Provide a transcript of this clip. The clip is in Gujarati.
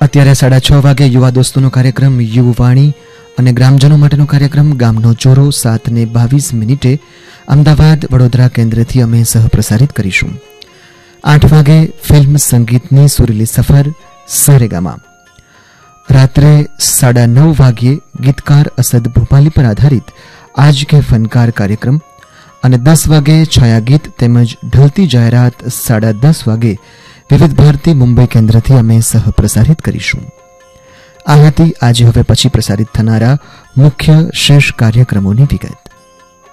અત્યારે 6:30 વાગે યુવા દોસ્તોનો કાર્યક્રમ યુવાણી અને ગ્રામજનો માટેનો કાર્યક્રમ ગામનો ચોરો 7:22 અમદાવાદ વડોદરા કેન્દ્રથી અમે સહપ્રસારિત કરીશું. 8 વાગે ફિલ્મ સંગીતની સુરીલી સફર સરેગામા. રાત્રે 9:30 વાગ્યે ગીતકાર અસદ ભોપાલી પર આધારિત આજ કે ફનકાર કાર્યક્રમ અને 10 વાગે છાયા ગીત તેમજ ઢલતી જાહેરાત 10:30 વાગે વિવિધ ભારતી મુંબઈ કેન્દ્રથી અમે સહપ્રસારિત કરીશું. આ હતી આજે હવે પછી પ્રસારિત થનારા મુખ્ય શેષ કાર્યક્રમોની વિગત.